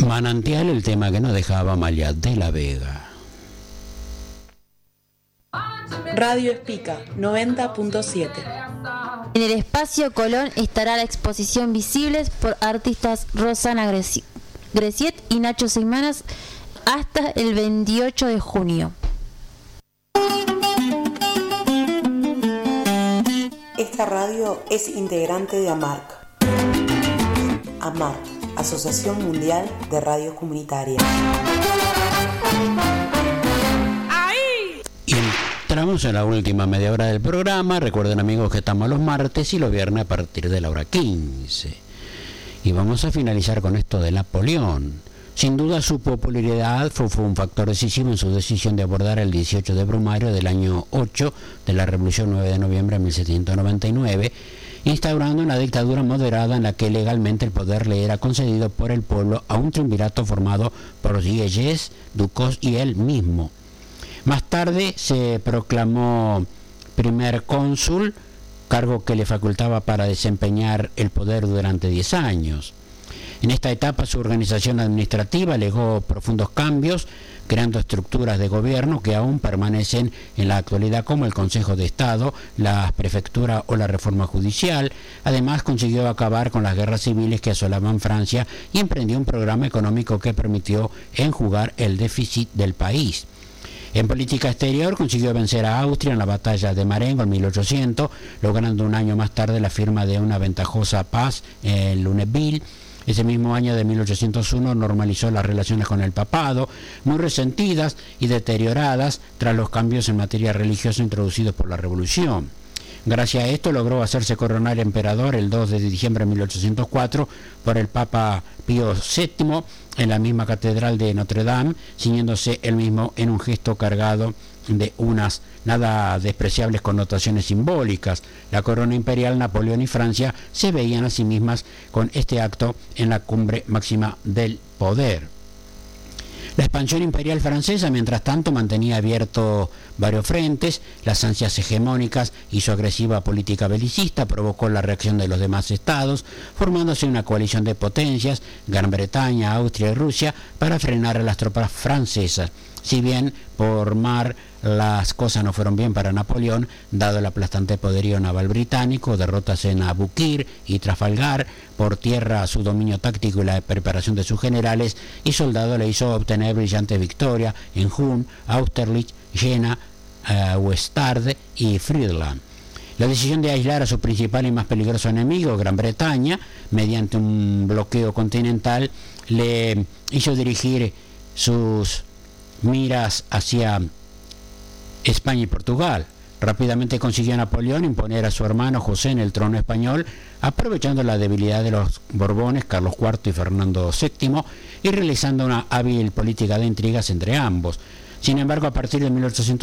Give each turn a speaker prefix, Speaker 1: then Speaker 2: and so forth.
Speaker 1: Manantial, el tema que nos dejaba Amalia de la Vega.
Speaker 2: Radio Espica 90.7.
Speaker 3: En el Espacio Colón estará la exposición Visibles por artistas Rosana Greciet y Nacho Seimanas hasta el 28 de junio.
Speaker 2: Esta radio es integrante de AMARC. AMARC, Asociación Mundial de Radios Comunitarias.
Speaker 1: Y entramos en la última media hora del programa. Recuerden, amigos, que estamos los martes y los viernes a partir de la hora 15. Y vamos a finalizar con esto de Napoleón. Sin duda su popularidad fue un factor decisivo en su decisión de abordar el 18 de Brumario del año 8 de la Revolución 9 de noviembre de 1799, instaurando una dictadura moderada en la que legalmente el poder le era concedido por el pueblo a un triunvirato formado por Sieyès, Ducos y él mismo. Más tarde se proclamó primer cónsul, cargo que le facultaba para desempeñar el poder durante 10 años. En esta etapa su organización administrativa legó profundos cambios, creando estructuras de gobierno que aún permanecen en la actualidad, como el Consejo de Estado, la Prefectura o la Reforma Judicial. Además consiguió acabar con las guerras civiles que asolaban Francia y emprendió un programa económico que permitió enjugar el déficit del país. En política exterior consiguió vencer a Austria en la batalla de Marengo en 1800, logrando un año más tarde la firma de una ventajosa paz en Lunéville. Ese mismo año de 1801 normalizó las relaciones con el papado, muy resentidas y deterioradas tras los cambios en materia religiosa introducidos por la Revolución. Gracias a esto logró hacerse coronar emperador el 2 de diciembre de 1804 por el Papa Pío VII en la misma catedral de Notre Dame, ciñéndose él mismo en un gesto cargado de unas nada despreciables connotaciones simbólicas. La corona imperial, Napoleón y Francia se veían a sí mismas con este acto en la cumbre máxima del poder. La expansión imperial francesa, mientras tanto, mantenía abiertos varios frentes. Las ansias hegemónicas y su agresiva política belicista provocó la reacción de los demás estados, formándose una coalición de potencias, Gran Bretaña, Austria y Rusia, para frenar a las tropas francesas. Si bien por mar las cosas no fueron bien para Napoleón, dado el aplastante poderío naval británico, derrotas en Aboukir y Trafalgar, por tierra su dominio táctico y la preparación de sus generales y soldados le hizo obtener brillantes victorias en Hulm, Austerlitz, Jena, Westerstede y Friedland. La decisión de aislar a su principal y más peligroso enemigo, Gran Bretaña, mediante un bloqueo continental, le hizo dirigir sus miras hacia España y Portugal. Rápidamente consiguió Napoleón imponer a su hermano José en el trono español, aprovechando la debilidad de los Borbones, Carlos IV y Fernando VII, y realizando una hábil política de intrigas entre ambos. Sin embargo, a partir de 1800